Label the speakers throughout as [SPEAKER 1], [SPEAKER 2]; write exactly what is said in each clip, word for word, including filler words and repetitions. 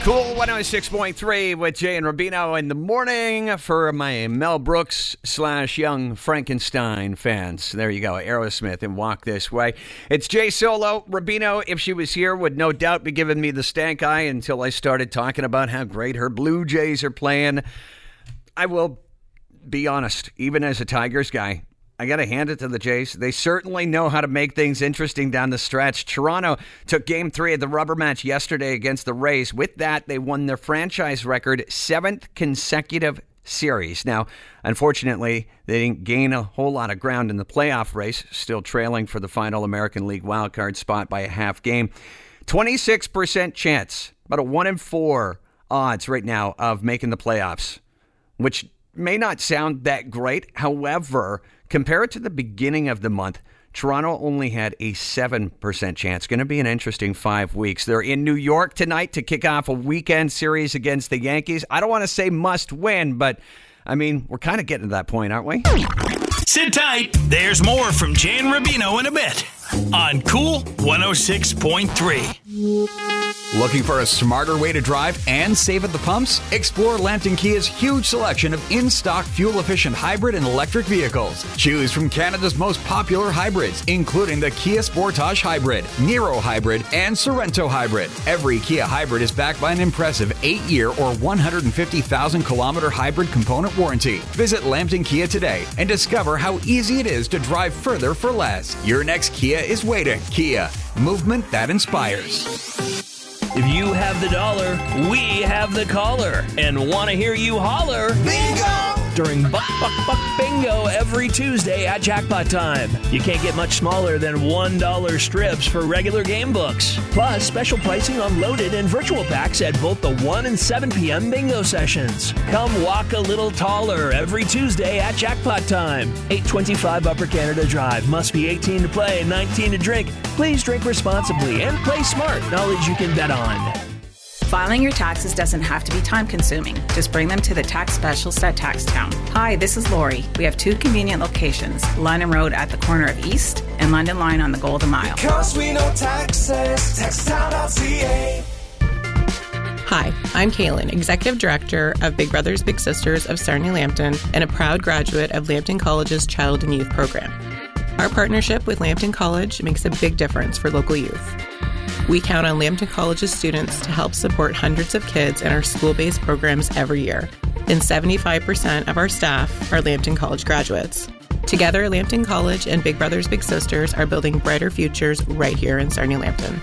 [SPEAKER 1] Cool one oh six point three with Jay and Rubino in the morning for my Mel Brooks slash Young Frankenstein fans. There you go, Aerosmith and Walk This Way. It's Jay Solo. Rubino, if she was here, would no doubt be giving me the stank eye until I started talking about how great her Blue Jays are playing. I will be honest, even as a Tigers guy, I got to hand it to the Jays. They certainly know how to make things interesting down the stretch. Toronto took game three of the rubber match yesterday against the Rays. With that, they won their franchise record seventh consecutive series. Now, unfortunately, they didn't gain a whole lot of ground in the playoff race, still trailing for the final American League wildcard spot by a half game. twenty-six percent chance, about a one in four odds right now of making the playoffs, which may not sound that great. However, compare it to the beginning of the month. Toronto only had a seven percent chance. Going to be an interesting five weeks. They're in New York tonight to kick off a weekend series against the Yankees. I don't want to say must win, but, I mean, we're kind of getting to that point, aren't we?
[SPEAKER 2] Sit tight. There's more from Jay and Rubino in a bit on Cool one oh six point three.
[SPEAKER 3] Looking for a smarter way to drive and save at the pumps? Explore Lambton Kia's huge selection of in-stock fuel-efficient hybrid and electric vehicles. Choose from Canada's most popular hybrids, including the Kia Sportage Hybrid, Niro Hybrid, and Sorento Hybrid. Every Kia hybrid is backed by an impressive eight-year or one hundred fifty thousand kilometer hybrid component warranty. Visit Lambton Kia today and discover how easy it is to drive further for less. Your next Kia is waiting. Kia, movement that inspires.
[SPEAKER 4] If you have the dollar, we have the caller. And want to hear you holler. Bingo! During Buck, Buck, Buck Bingo every Tuesday at Jackpot Time. You can't get much smaller than one dollar strips for regular game books. Plus, special pricing on loaded and virtual packs at both the one and seven p.m. bingo sessions. Come walk a little taller every Tuesday at Jackpot Time. eight twenty-five Upper Canada Drive. Must be eighteen to play and nineteen to drink. Please drink responsibly and play smart. Knowledge you can bet on.
[SPEAKER 5] Filing your taxes doesn't have to be time-consuming. Just bring them to the tax specialist at Taxtown. Hi, this is Lori. We have two convenient locations, London Road at the corner of East and London Line on the Golden Mile.
[SPEAKER 6] Because we know taxes, taxtown dot c a.
[SPEAKER 7] Hi, I'm Kaylin, Executive Director of Big Brothers Big Sisters of Sarnia Lambton and a proud graduate of Lambton College's Child and Youth Program. Our partnership with Lambton College makes a big difference for local youth. We count on Lambton College's students to help support hundreds of kids in our school-based programs every year, and seventy-five percent of our staff are Lambton College graduates. Together, Lambton College and Big Brothers Big Sisters are building brighter futures right here in Sarnia Lambton.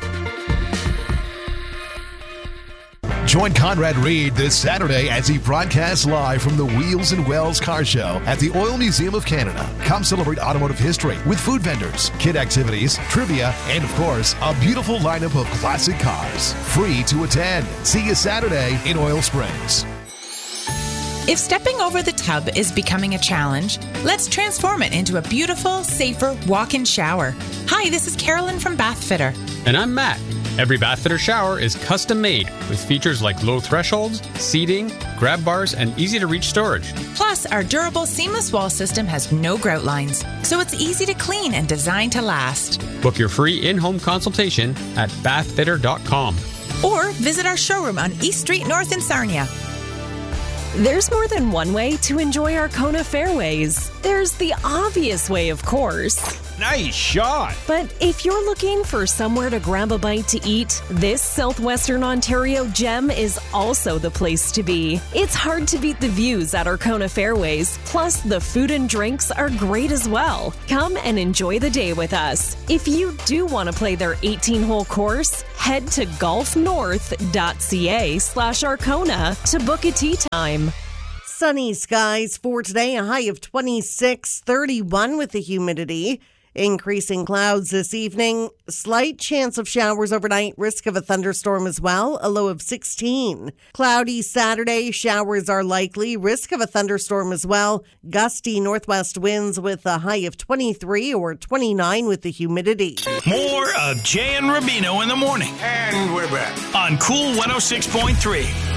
[SPEAKER 8] Join Conrad Reed this Saturday as he broadcasts live from the Wheels and Wells Car Show at the Oil Museum of Canada. Come celebrate automotive history with food vendors, kid activities, trivia, and of course, a beautiful lineup of classic cars. Free to attend. See you Saturday in Oil Springs.
[SPEAKER 9] If stepping over the tub is becoming a challenge, let's transform it into a beautiful, safer walk-in shower. Hi, this is Carolyn from Bathfitter.
[SPEAKER 10] And I'm Matt. Every Bathfitter shower is custom made with features like low thresholds, seating, grab bars, and easy-to-reach storage.
[SPEAKER 9] Plus, our durable seamless wall system has no grout lines, so it's easy to clean and designed to last.
[SPEAKER 10] Book your free in-home consultation at bathfitter dot com.
[SPEAKER 9] Or visit our showroom on East Street North in Sarnia.
[SPEAKER 11] There's more than one way to enjoy Arkona Fairways. There's the obvious way, of course.
[SPEAKER 12] Nice shot.
[SPEAKER 11] But if you're looking for somewhere to grab a bite to eat, this Southwestern Ontario gem is also the place to be. It's hard to beat the views at Arkona Fairways. Plus, the food and drinks are great as well. Come and enjoy the day with us. If you do want to play their eighteen-hole course, head to golfnorth.ca slash Arkona to book a tee time.
[SPEAKER 13] Sunny skies for today, a high of twenty-six, thirty-one with the humidity. Increasing clouds this evening. Slight chance of showers overnight. Risk of a thunderstorm as well. A low of sixteen. Cloudy Saturday. Showers are likely. Risk of a thunderstorm as well. Gusty northwest winds with a high of twenty-three or twenty-nine with the humidity.
[SPEAKER 2] More of Jay and Rubino in the morning.
[SPEAKER 6] And we're back
[SPEAKER 2] on Cool one oh six point three.